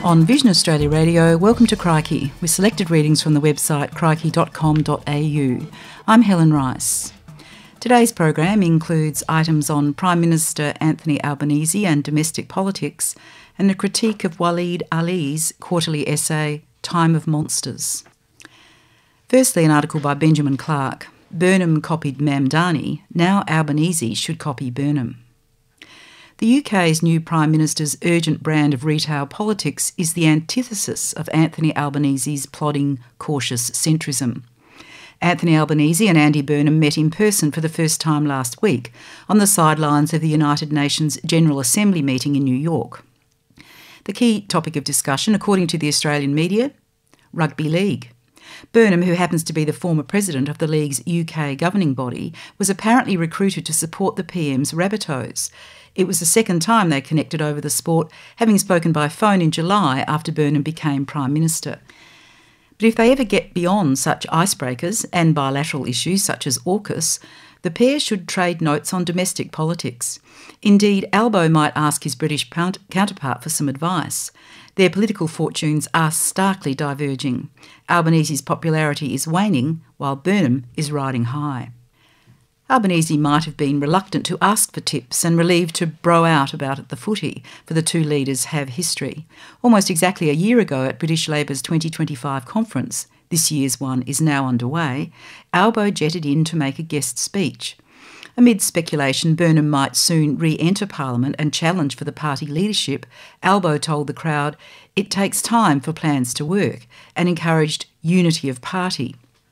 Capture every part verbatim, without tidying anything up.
On Vision Australia Radio, welcome to Crikey, with selected readings from the website crikey dot com dot a u. I'm Helen Rice. Today's program includes items on Prime Minister Anthony Albanese and domestic politics, and a critique of Waleed Aly's quarterly essay, Time of Monsters. Firstly, an article by Benjamin Clark. Burnham copied Mamdani, now Albanese should copy Burnham. The U K's new Prime Minister's urgent brand of retail politics is the antithesis of Anthony Albanese's plodding, cautious centrism. Anthony Albanese and Andy Burnham met in person for the first time last week on the sidelines of the United Nations General Assembly meeting in New York. The key topic of discussion, according to the Australian media, rugby league. Burnham, who happens to be the former president of the league's U K governing body, was apparently recruited to support the P M's Rabbitohs. It was the second time they connected over the sport, having spoken by phone in July after Burnham became Prime Minister. But if they ever get beyond such icebreakers and bilateral issues such as AUKUS, the pair should trade notes on domestic politics. Indeed, Albo might ask his British counterpart for some advice. Their political fortunes are starkly diverging. Albanese's popularity is waning, while Burnham is riding high. Albanese might have been reluctant to ask for tips and relieved to bro out about at the footy, for the two leaders have history. Almost exactly a year ago at British Labour's twenty twenty-five conference, this year's one is now underway, Albo jetted in to make a guest speech. Amid speculation Burnham might soon re-enter Parliament and challenge for the party leadership, Albo told the crowd it takes time for plans to work and encouraged unity of party.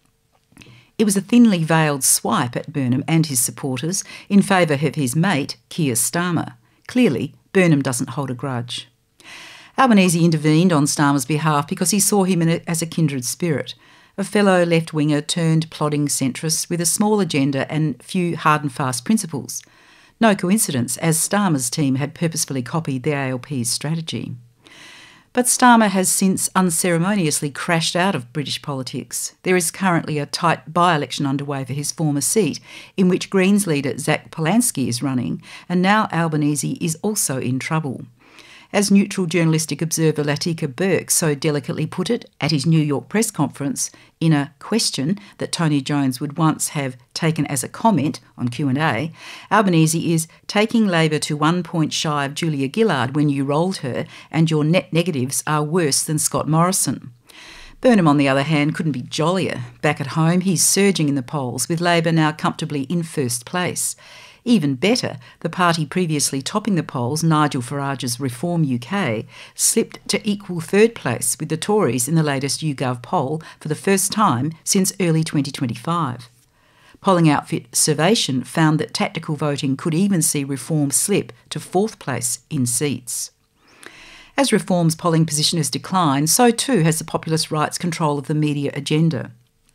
It was a thinly veiled swipe at Burnham and his supporters in favour of his mate, Keir Starmer. Clearly, Burnham doesn't hold a grudge. Albanese intervened on Starmer's behalf because he saw him in a, as a kindred spirit, a fellow left-winger turned plodding centrist with a small agenda and few hard and fast principles. No coincidence, as Starmer's team had purposefully copied the A L P's strategy. But Starmer has since unceremoniously crashed out of British politics. There is currently a tight by-election underway for his former seat, in which Greens leader Zach Polanski is running, and now Albanese is also in trouble. As neutral journalistic observer Latika Burke so delicately put it at his New York press conference in a question that Tony Jones would once have taken as a comment on Q and A, Albanese is taking Labor to one point shy of Julia Gillard when you rolled her, and your net negatives are worse than Scott Morrison. Burnham, on the other hand, couldn't be jollier. Back at home, he's surging in the polls, with Labor now comfortably in first place. Even better, the party previously topping the polls, Nigel Farage's Reform U K, slipped to equal third place with the Tories in the latest YouGov poll for the first time since early twenty twenty-five. Polling outfit Survation found that tactical voting could even see Reform slip to fourth place in seats. As Reform's polling position has declined, so too has the populist right's control of the media agenda.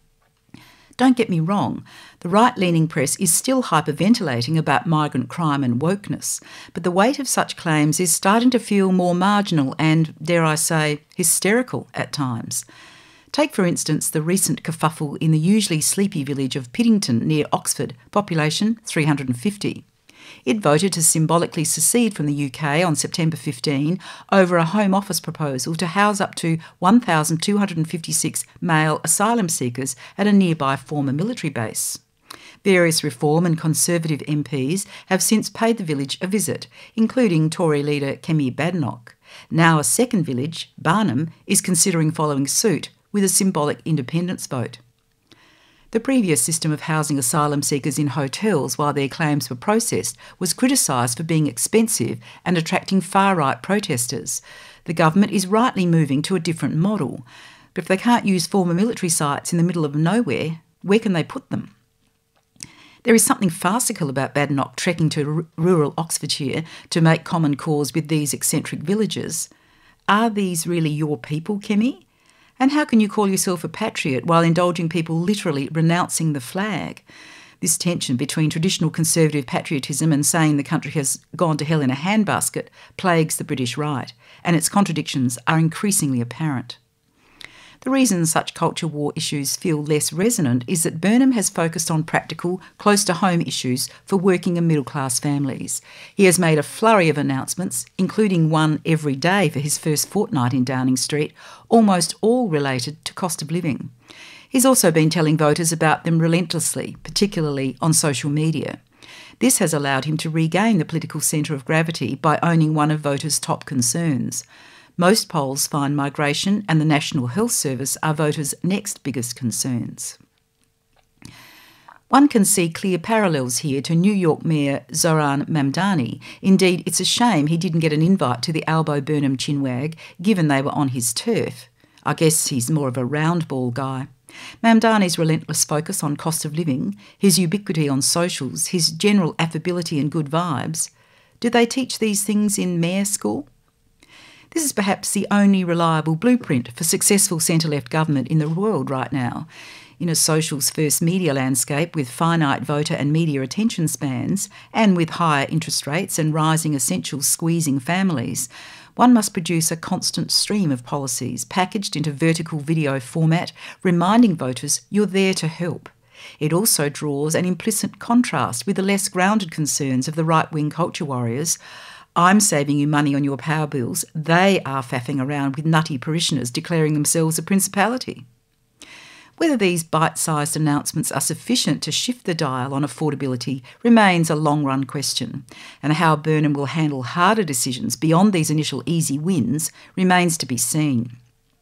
Don't get me wrong, the right-leaning press is still hyperventilating about migrant crime and wokeness, but the weight of such claims is starting to feel more marginal and, dare I say, hysterical at times. Take, for instance, the recent kerfuffle in the usually sleepy village of Piddington near Oxford, population three hundred fifty. It voted to symbolically secede from the U K on September fifteenth over a Home Office proposal to house up to one thousand two hundred fifty-six male asylum seekers at a nearby former military base. Various Reform and Conservative M Ps have since paid the village a visit, including Tory leader Kemi Badenoch. Now a second village, Barnum, is considering following suit with a symbolic independence vote. The previous system of housing asylum seekers in hotels while their claims were processed was criticised for being expensive and attracting far-right protesters. The government is rightly moving to a different model. But if they can't use former military sites in the middle of nowhere, where can they put them? There is something farcical about Badenoch trekking to r- rural Oxfordshire to make common cause with these eccentric villagers. Are these really your people, Kemi? And how can you call yourself a patriot while indulging people literally renouncing the flag? This tension between traditional conservative patriotism and saying the country has gone to hell in a handbasket plagues the British right, and its contradictions are increasingly apparent. The reason such culture war issues feel less resonant is that Burnham has focused on practical, close-to-home issues for working and middle-class families. He has made a flurry of announcements, including one every day for his first fortnight in Downing Street, almost all related to cost of living. He's also been telling voters about them relentlessly, particularly on social media. This has allowed him to regain the political centre of gravity by owning one of voters' top concerns. Most polls find migration and the National Health Service are voters' next biggest concerns. One can see clear parallels here to New York Mayor Zoran Mamdani. Indeed, it's a shame he didn't get an invite to the Albo-Burnham chinwag, given they were on his turf. I guess he's more of a round ball guy. Mamdani's relentless focus on cost of living, his ubiquity on socials, his general affability and good vibes. Do they teach these things in mayor school? This is perhaps the only reliable blueprint for successful centre-left government in the world right now. In a socials-first media landscape with finite voter and media attention spans, and with higher interest rates and rising essentials squeezing families, one must produce a constant stream of policies packaged into vertical video format, reminding voters you're there to help. It also draws an implicit contrast with the less grounded concerns of the right-wing culture warriors. I'm saving you money on your power bills. They are faffing around with nutty parishioners declaring themselves a principality. Whether these bite-sized announcements are sufficient to shift the dial on affordability remains a long-run question, and how Burnham will handle harder decisions beyond these initial easy wins remains to be seen.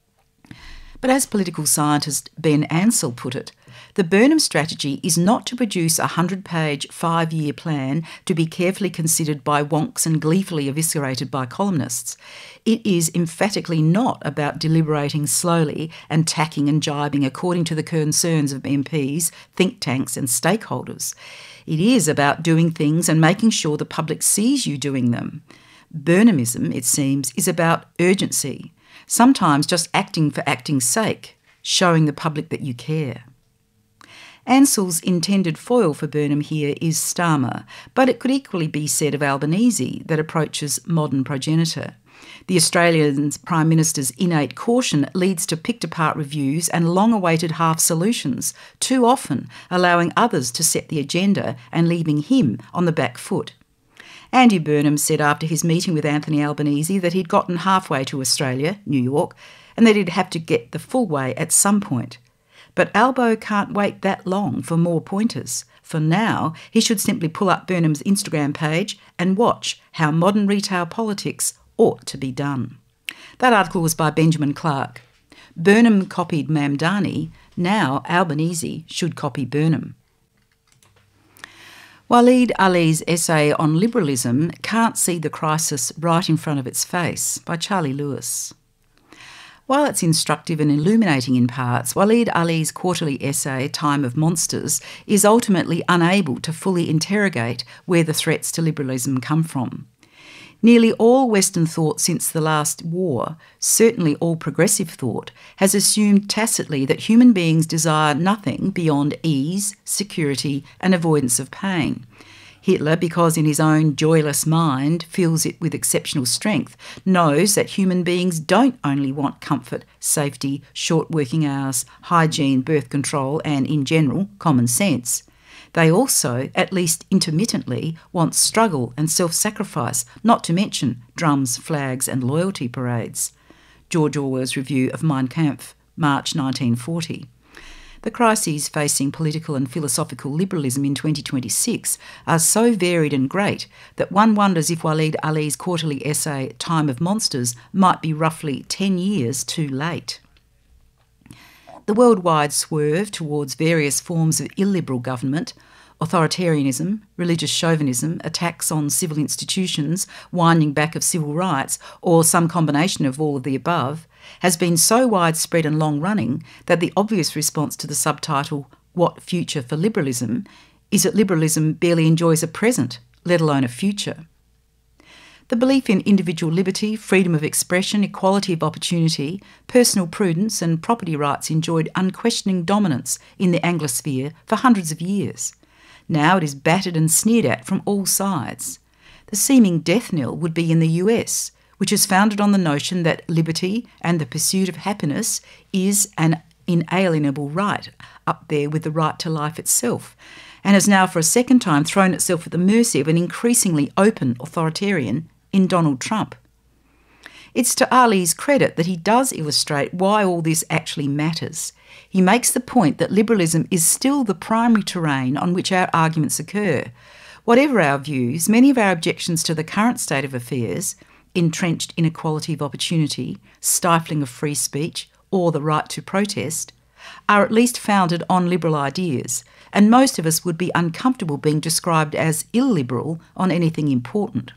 But as political scientist Ben Ansell put it, the Burnham strategy is not to produce a hundred-page, five-year plan to be carefully considered by wonks and gleefully eviscerated by columnists. It is emphatically not about deliberating slowly and tacking and jibing according to the concerns of M Ps, think tanks and stakeholders. It is about doing things and making sure the public sees you doing them. Burnhamism, it seems, is about urgency, sometimes just acting for acting's sake, showing the public that you care. Ansell's intended foil for Burnham here is Starmer, but it could equally be said of Albanese, that approaches modern progenitor. The Australian Prime Minister's innate caution leads to picked-apart reviews and long-awaited half-solutions, too often allowing others to set the agenda and leaving him on the back foot. Andy Burnham said after his meeting with Anthony Albanese that he'd gotten halfway to Australia, New York, and that he'd have to get the full way at some point. But Albo can't wait that long for more pointers. For now, he should simply pull up Burnham's Instagram page and watch how modern retail politics ought to be done. That article was by Benjamin Clark. Burnham copied Mamdani, now Albanese should copy Burnham. Waleed Aly's essay on liberalism can't see the crisis right in front of its face, by Charlie Lewis. While it's instructive and illuminating in parts, Waleed Aly's quarterly essay, Time of Monsters, is ultimately unable to fully interrogate where the threats to liberalism come from. Nearly all Western thought since the last war, certainly all progressive thought, has assumed tacitly that human beings desire nothing beyond ease, security and avoidance of pain. Hitler, because in his own joyless mind feels it with exceptional strength, knows that human beings don't only want comfort, safety, short working hours, hygiene, birth control and, in general, common sense. They also, at least intermittently, want struggle and self-sacrifice, not to mention drums, flags and loyalty parades. George Orwell's review of Mein Kampf, March nineteen forty. The crises facing political and philosophical liberalism in twenty twenty-six are so varied and great that one wonders if Waleed Aly's quarterly essay, Time of Monsters, might be roughly ten years too late. The worldwide swerve towards various forms of illiberal government, authoritarianism, religious chauvinism, attacks on civil institutions, winding back of civil rights, or some combination of all of the above, has been so widespread and long-running that the obvious response to the subtitle, What Future for Liberalism, is that liberalism barely enjoys a present, let alone a future. The belief in individual liberty, freedom of expression, equality of opportunity, personal prudence and property rights enjoyed unquestioning dominance in the Anglosphere for hundreds of years. Now it is battered and sneered at from all sides. The seeming death knell would be in the U S, which is founded on the notion that liberty and the pursuit of happiness is an inalienable right, up there with the right to life itself, and has now for a second time thrown itself at the mercy of an increasingly open authoritarian in Donald Trump. It's to Ali's credit that he does illustrate why all this actually matters. He makes the point that liberalism is still the primary terrain on which our arguments occur. Whatever our views, many of our objections to the current state of affairs, entrenched inequality of opportunity, stifling of free speech, or the right to protest, are at least founded on liberal ideas, and most of us would be uncomfortable being described as illiberal on anything important.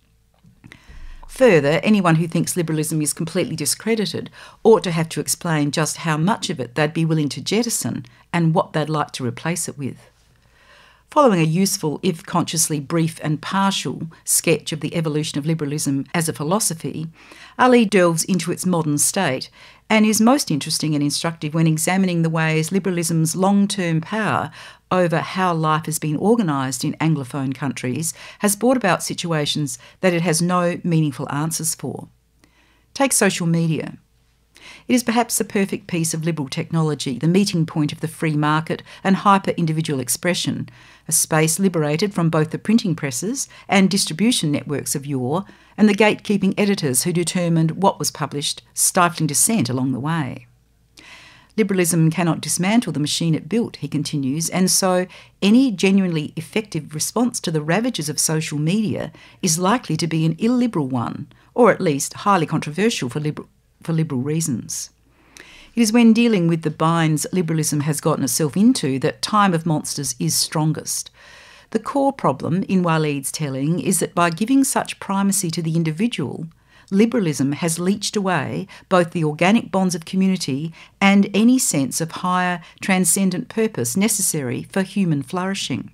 Further, anyone who thinks liberalism is completely discredited ought to have to explain just how much of it they'd be willing to jettison and what they'd like to replace it with. Following a useful, if consciously brief and partial, sketch of the evolution of liberalism as a philosophy, Ali delves into its modern state and is most interesting and instructive when examining the ways liberalism's long-term power over how life has been organised in Anglophone countries has brought about situations that it has no meaningful answers for. Take social media. It is perhaps the perfect piece of liberal technology, the meeting point of the free market and hyper-individual expression, a space liberated from both the printing presses and distribution networks of yore and the gatekeeping editors who determined what was published, stifling dissent along the way. Liberalism cannot dismantle the machine it built, he continues, and so any genuinely effective response to the ravages of social media is likely to be an illiberal one, or at least highly controversial for liberal for liberal reasons. It is when dealing with the binds liberalism has gotten itself into that Time of Monsters is strongest. The core problem, in Walid's telling, is that by giving such primacy to the individual, liberalism has leached away both the organic bonds of community and any sense of higher transcendent purpose necessary for human flourishing.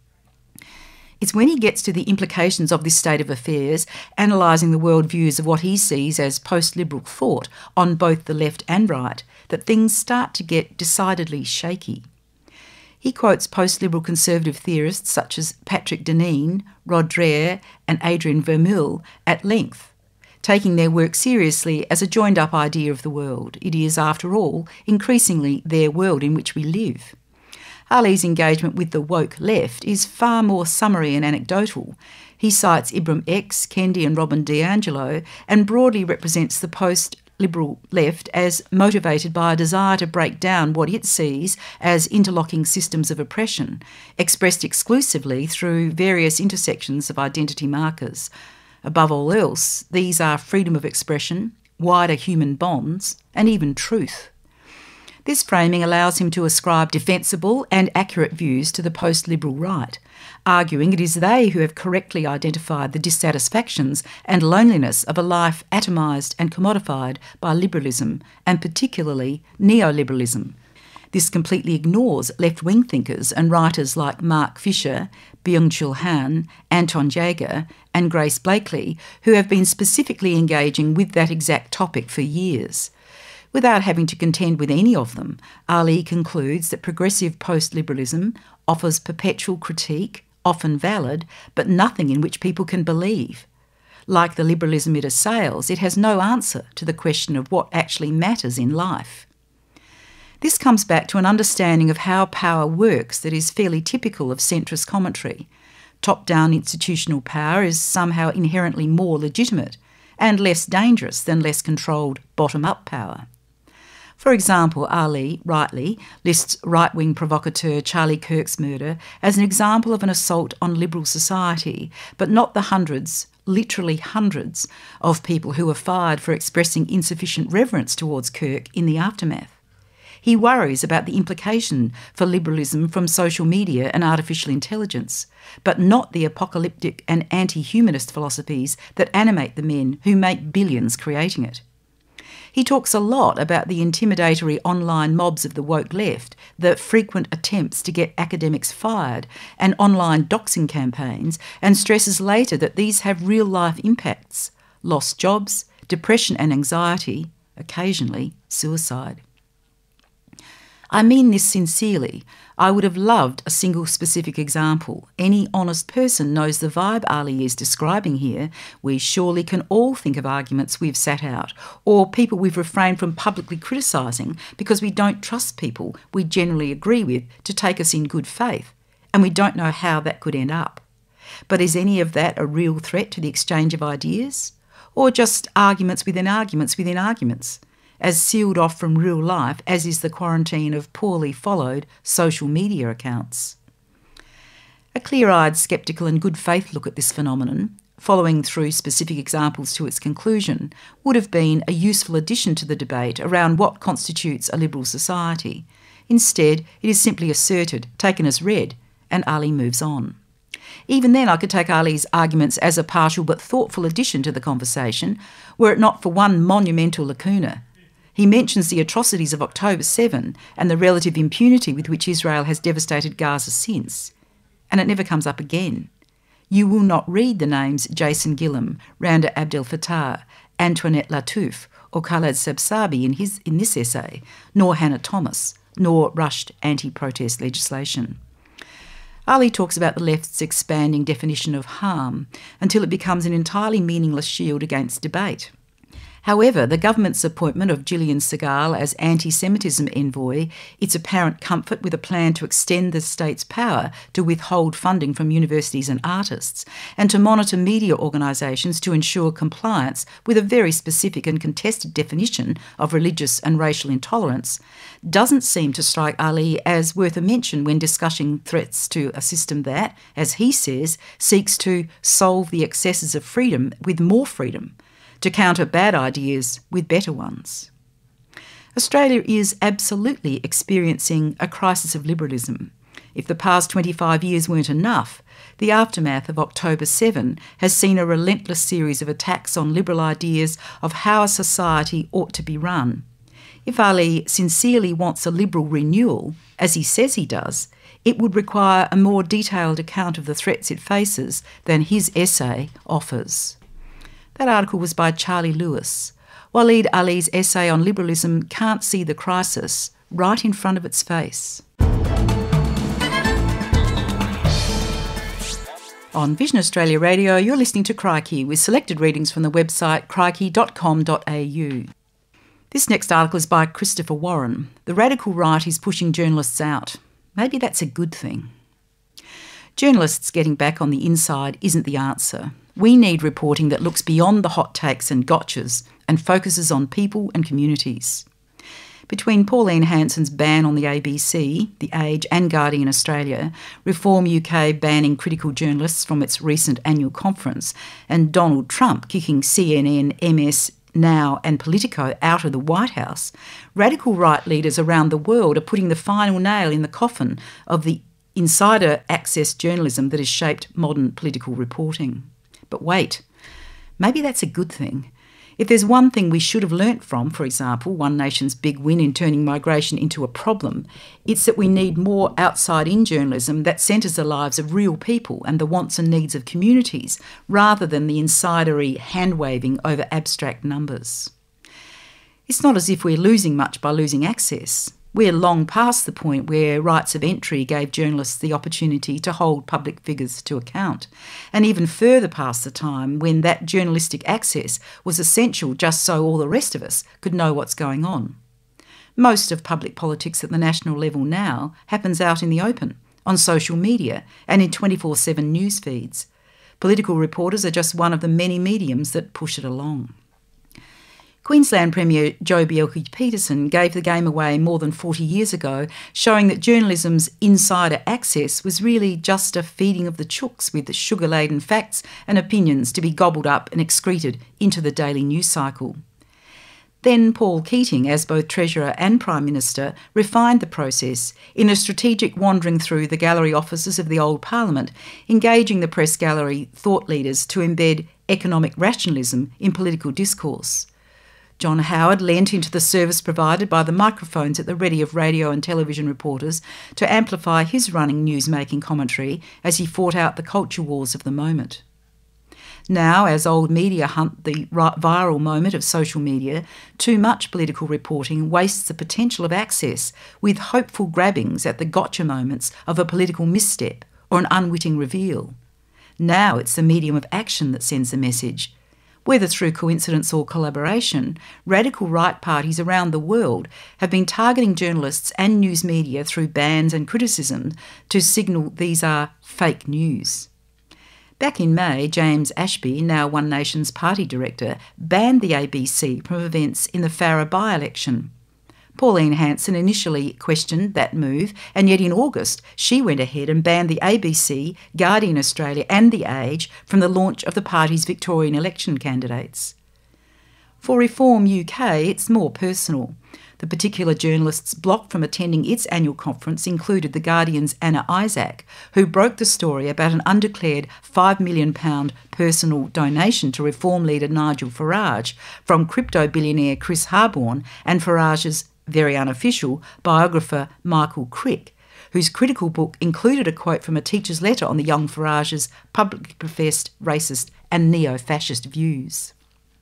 It's when he gets to the implications of this state of affairs, analysing the worldviews of what he sees as post-liberal thought on both the left and right, that things start to get decidedly shaky. He quotes post-liberal conservative theorists such as Patrick Deneen, Rod Dreher and Adrian Vermeule at length, taking their work seriously as a joined-up idea of the world. It is, after all, increasingly their world in which we live. Ali's engagement with the woke left is far more summary and anecdotal. He cites Ibram X, Kendi and Robin DiAngelo and broadly represents the post-liberal left as motivated by a desire to break down what it sees as interlocking systems of oppression, expressed exclusively through various intersections of identity markers. Above all else, these are freedom of expression, wider human bonds, and even truth. This framing allows him to ascribe defensible and accurate views to the post-liberal right, arguing it is they who have correctly identified the dissatisfactions and loneliness of a life atomised and commodified by liberalism, and particularly neoliberalism. This completely ignores left-wing thinkers and writers like Mark Fisher, Byung-Chul Han, Anton Jaeger and Grace Blakely, who have been specifically engaging with that exact topic for years. Without having to contend with any of them, Ali concludes that progressive post-liberalism offers perpetual critique, often valid, but nothing in which people can believe. Like the liberalism it assails, it has no answer to the question of what actually matters in life. This comes back to an understanding of how power works that is fairly typical of centrist commentary. Top-down institutional power is somehow inherently more legitimate and less dangerous than less controlled bottom-up power. For example, Ali, rightly, lists right-wing provocateur Charlie Kirk's murder as an example of an assault on liberal society, but not the hundreds, literally hundreds, of people who were fired for expressing insufficient reverence towards Kirk in the aftermath. He worries about the implication for liberalism from social media and artificial intelligence, but not the apocalyptic and anti-humanist philosophies that animate the men who make billions creating it. He talks a lot about the intimidatory online mobs of the woke left, the frequent attempts to get academics fired, and online doxing campaigns, and stresses later that these have real-life impacts: lost jobs, depression and anxiety, occasionally suicide. I mean this sincerely. I would have loved a single specific example. Any honest person knows the vibe Ali is describing here. We surely can all think of arguments we've sat out, or people we've refrained from publicly criticising because we don't trust people we generally agree with to take us in good faith, and we don't know how that could end up. But is any of that a real threat to the exchange of ideas? Or just arguments within arguments within arguments, as sealed off from real life as is the quarantine of poorly followed social media accounts? A clear-eyed, sceptical and good faith look at this phenomenon, following through specific examples to its conclusion, would have been a useful addition to the debate around what constitutes a liberal society. Instead, it is simply asserted, taken as read, and Ali moves on. Even then, I could take Ali's arguments as a partial but thoughtful addition to the conversation, were it not for one monumental lacuna. He mentions the atrocities of October seventh and the relative impunity with which Israel has devastated Gaza since. And it never comes up again. You will not read the names Jason Gillam, Randa Abdel Fattah, Antoinette Lattouf or Khaled Sabsabi in, his, in this essay, nor Hannah Thomas, nor rushed anti-protest legislation. Ali talks about the left's expanding definition of harm until it becomes an entirely meaningless shield against debate. However, the government's appointment of Gillian Segal as anti-Semitism envoy, its apparent comfort with a plan to extend the state's power to withhold funding from universities and artists, and to monitor media organisations to ensure compliance with a very specific and contested definition of religious and racial intolerance, doesn't seem to strike Ali as worth a mention when discussing threats to a system that, as he says, seeks to solve the excesses of freedom with more freedom, to counter bad ideas with better ones. Australia is absolutely experiencing a crisis of liberalism. If the past twenty-five years weren't enough, the aftermath of October seventh has seen a relentless series of attacks on liberal ideas of how a society ought to be run. If Ali sincerely wants a liberal renewal, as he says he does, it would require a more detailed account of the threats it faces than his essay offers. That article was by Charlie Lewis. Waleed Ali's essay on liberalism can't see the crisis right in front of its face. On Vision Australia Radio, you're listening to Crikey with selected readings from the website crikey dot com dot a u. This next article is by Christopher Warren. The radical right is pushing journalists out. Maybe that's a good thing. Journalists getting back on the inside isn't the answer. We need reporting that looks beyond the hot takes and gotchas and focuses on people and communities. Between Pauline Hanson's ban on the A B C, The Age and Guardian Australia, Reform U K banning critical journalists from its recent annual conference, and Donald Trump kicking C N N, M S, Now and Politico out of the White House, radical right leaders around the world are putting the final nail in the coffin of the insider access journalism that has shaped modern political reporting. But wait, maybe that's a good thing. If there's one thing we should have learnt from, for example, One Nation's big win in turning migration into a problem, it's that we need more outside-in journalism that centres the lives of real people and the wants and needs of communities, rather than the insidery hand-waving over abstract numbers. It's not as if we're losing much by losing access. We're long past the point where rights of entry gave journalists the opportunity to hold public figures to account, and even further past the time when that journalistic access was essential just so all the rest of us could know what's going on. Most of public politics at the national level now happens out in the open, on social media and in twenty-four seven news feeds. Political reporters are just one of the many mediums that push it along. Queensland Premier Joh Bjelke-Petersen gave the game away more than forty years ago, showing that journalism's insider access was really just a feeding of the chooks with sugar-laden facts and opinions to be gobbled up and excreted into the daily news cycle. Then Paul Keating, as both Treasurer and Prime Minister, refined the process in a strategic wandering through the gallery offices of the old Parliament, engaging the press gallery thought leaders to embed economic rationalism in political discourse. John Howard lent into the service provided by the microphones at the ready of radio and television reporters to amplify his running news-making commentary as he fought out the culture wars of the moment. Now, as old media hunt the viral moment of social media, too much political reporting wastes the potential of access with hopeful grabbings at the gotcha moments of a political misstep or an unwitting reveal. Now it's the medium of action that sends the message. Whether through coincidence or collaboration, radical right parties around the world have been targeting journalists and news media through bans and criticism to signal these are fake news. Back in May, James Ashby, now One Nation's party director, banned the A B C from events in the Farrer by-election. Pauline Hanson initially questioned that move, and yet in August she went ahead and banned the A B C, Guardian Australia and The Age from the launch of the party's Victorian election candidates. For Reform U K, it's more personal. The particular journalists blocked from attending its annual conference included The Guardian's Anna Isaac, who broke the story about an undeclared five million pounds personal donation to Reform leader Nigel Farage from crypto billionaire Chris Harborne and Farage's very unofficial biographer Michael Crick, whose critical book included a quote from a teacher's letter on the young Farage's publicly professed racist and neo-fascist views.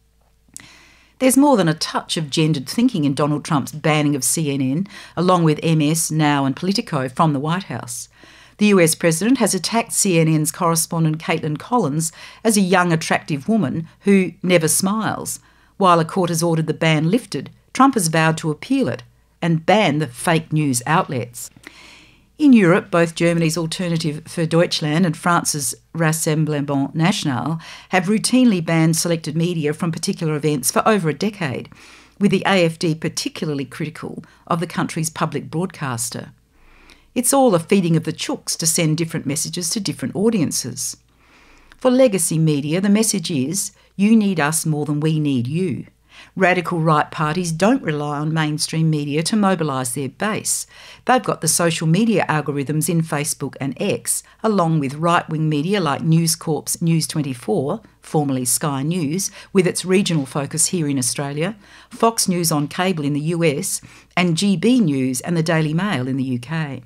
There's more than a touch of gendered thinking in Donald Trump's banning of C N N, along with M S, Now and Politico from the White House. The U S president has attacked C N N's correspondent Caitlin Collins as a young, attractive woman who never smiles. While a court has ordered the ban lifted, Trump has vowed to appeal it and ban the fake news outlets. In Europe, both Germany's Alternative für Deutschland and France's Rassemblement National have routinely banned selected media from particular events for over a decade, with the A F D particularly critical of the country's public broadcaster. It's all a feeding of the chooks to send different messages to different audiences. For legacy media, the message is, you need us more than we need you. Radical right parties don't rely on mainstream media to mobilise their base. They've got the social media algorithms in Facebook and X, along with right-wing media like News Corp's News twenty-four, formerly Sky News, with its regional focus here in Australia, Fox News on cable in the U S, and G B News and the Daily Mail in the U K.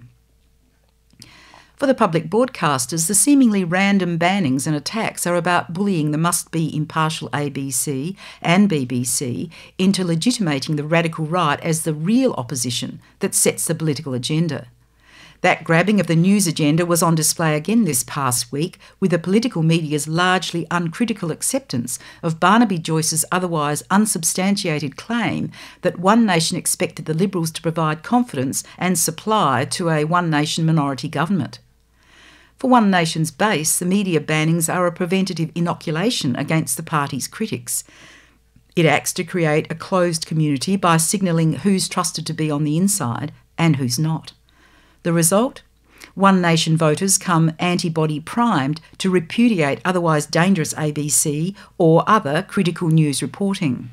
For the public broadcasters, the seemingly random bannings and attacks are about bullying the must-be impartial A B C and B B C into legitimating the radical right as the real opposition that sets the political agenda. That grabbing of the news agenda was on display again this past week, with the political media's largely uncritical acceptance of Barnaby Joyce's otherwise unsubstantiated claim that One Nation expected the Liberals to provide confidence and supply to a One Nation minority government. For One Nation's base, the media bannings are a preventative inoculation against the party's critics. It acts to create a closed community by signalling who's trusted to be on the inside and who's not. The result? One Nation voters come antibody primed to repudiate otherwise dangerous A B C or other critical news reporting.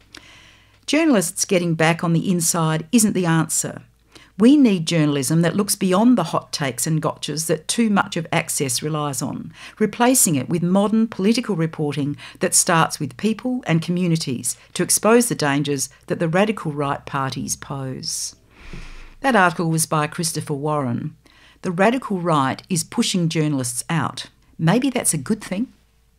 Journalists getting back on the inside isn't the answer. We need journalism that looks beyond the hot takes and gotchas that too much of access relies on, replacing it with modern political reporting that starts with people and communities to expose the dangers that the radical right parties pose. That article was by Christopher Warren. The radical right is pushing journalists out. Maybe that's a good thing?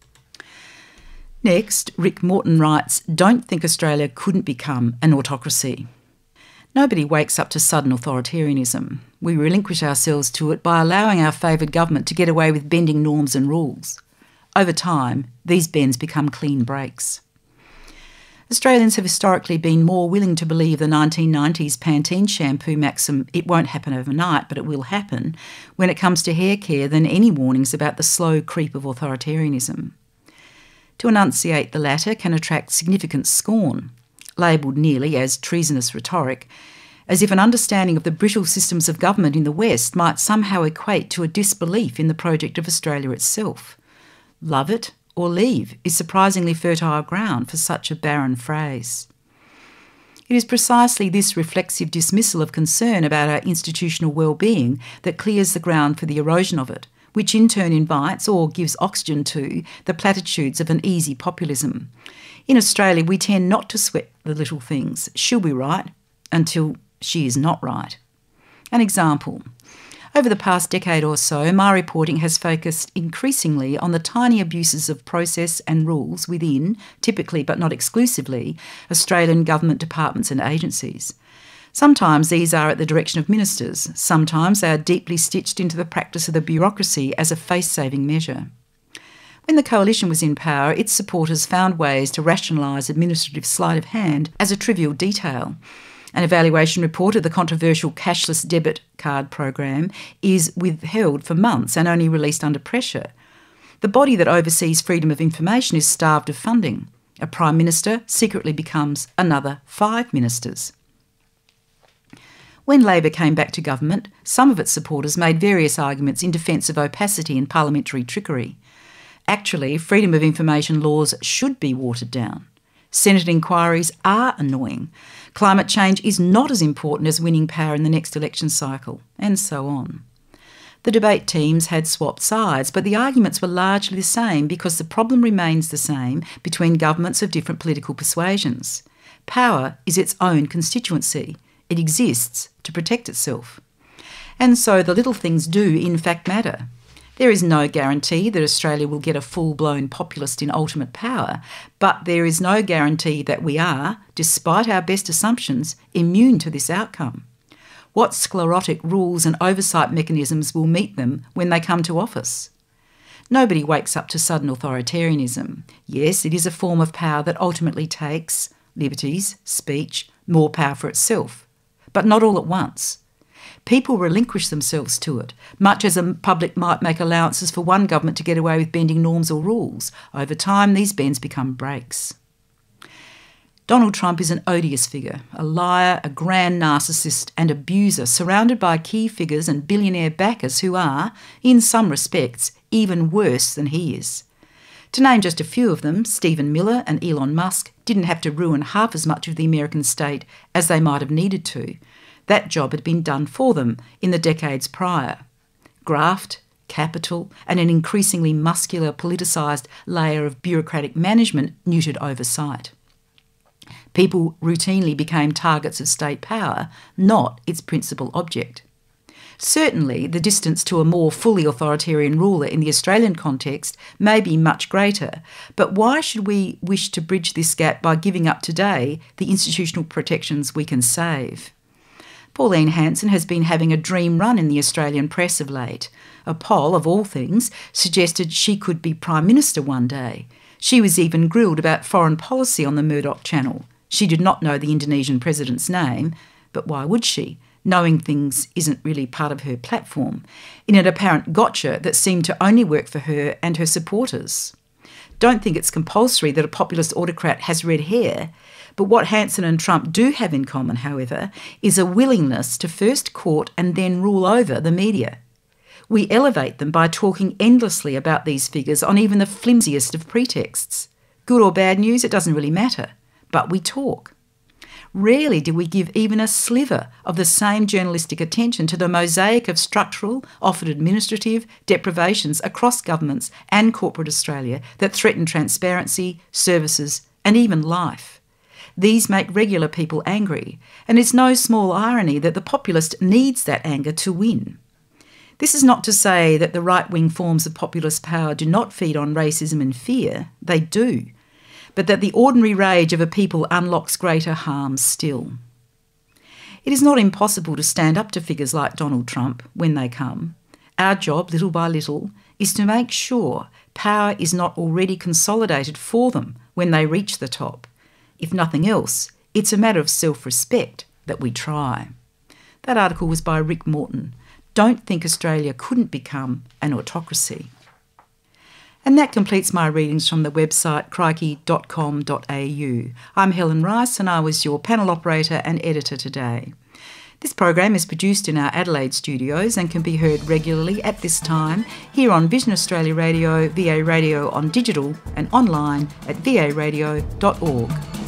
Next, Rick Morton writes, "Don't think Australia couldn't become an autocracy." Nobody wakes up to sudden authoritarianism. We relinquish ourselves to it by allowing our favoured government to get away with bending norms and rules. Over time, these bends become clean breaks. Australians have historically been more willing to believe the nineteen nineties Pantene shampoo maxim, "It won't happen overnight, but it will happen," when it comes to hair care than any warnings about the slow creep of authoritarianism. To enunciate the latter can attract significant scorn, labelled nearly as treasonous rhetoric, as if an understanding of the brittle systems of government in the West might somehow equate to a disbelief in the project of Australia itself. Love it or leave is surprisingly fertile ground for such a barren phrase. It is precisely this reflexive dismissal of concern about our institutional well-being that clears the ground for the erosion of it, which in turn invites or gives oxygen to the platitudes of an easy populism. In Australia, we tend not to sweat the little things. She'll be right until she is not right. An example. Over the past decade or so, my reporting has focused increasingly on the tiny abuses of process and rules within, typically but not exclusively, Australian government departments and agencies. Sometimes these are at the direction of ministers, sometimes they are deeply stitched into the practice of the bureaucracy as a face-saving measure. When the Coalition was in power, its supporters found ways to rationalise administrative sleight of hand as a trivial detail. An evaluation report of the controversial cashless debit card program is withheld for months and only released under pressure. The body that oversees freedom of information is starved of funding. A Prime Minister secretly becomes another five ministers. When Labor came back to government, some of its supporters made various arguments in defence of opacity and parliamentary trickery. Actually, freedom of information laws should be watered down. Senate inquiries are annoying. Climate change is not as important as winning power in the next election cycle, and so on. The debate teams had swapped sides, but the arguments were largely the same because the problem remains the same between governments of different political persuasions. Power is its own constituency. It exists to protect itself. And so the little things do in fact matter. There is no guarantee that Australia will get a full-blown populist in ultimate power, but there is no guarantee that we are, despite our best assumptions, immune to this outcome. What sclerotic rules and oversight mechanisms will meet them when they come to office? Nobody wakes up to sudden authoritarianism. Yes, it is a form of power that ultimately takes liberties, speech, more power for itself, but not all at once. People relinquish themselves to it, much as a public might make allowances for one government to get away with bending norms or rules. Over time, these bends become breaks. Donald Trump is an odious figure, a liar, a grand narcissist and abuser, surrounded by key figures and billionaire backers who are, in some respects, even worse than he is. To name just a few of them, Stephen Miller and Elon Musk didn't have to ruin half as much of the American state as they might have needed to. That job had been done for them in the decades prior. Graft, capital, and an increasingly muscular, politicised layer of bureaucratic management neutered oversight. People routinely became targets of state power, not its principal object. Certainly, the distance to a more fully authoritarian ruler in the Australian context may be much greater, but why should we wish to bridge this gap by giving up today the institutional protections we can save? Pauline Hanson has been having a dream run in the Australian press of late. A poll, of all things, suggested she could be Prime Minister one day. She was even grilled about foreign policy on the Murdoch channel. She did not know the Indonesian president's name, but why would she? Knowing things isn't really part of her platform, in an apparent gotcha that seemed to only work for her and her supporters. Don't think it's compulsory that a populist autocrat has red hair, but what Hanson and Trump do have in common, however, is a willingness to first court and then rule over the media. We elevate them by talking endlessly about these figures on even the flimsiest of pretexts. Good or bad news, it doesn't really matter, but we talk. Rarely do we give even a sliver of the same journalistic attention to the mosaic of structural, often administrative, deprivations across governments and corporate Australia that threaten transparency, services and even life. These make regular people angry, and it's no small irony that the populist needs that anger to win. This is not to say that the right-wing forms of populist power do not feed on racism and fear. They do. But that the ordinary rage of a people unlocks greater harm still. It is not impossible to stand up to figures like Donald Trump when they come. Our job, little by little, is to make sure power is not already consolidated for them when they reach the top. If nothing else, it's a matter of self-respect that we try. That article was by Rick Morton. Don't think Australia couldn't become an autocracy. And that completes my readings from the website crikey dot com dot a u. I'm Helen Rice and I was your panel operator and editor today. This program is produced in our Adelaide studios and can be heard regularly at this time here on Vision Australia Radio, V A Radio on digital and online at v a radio dot org.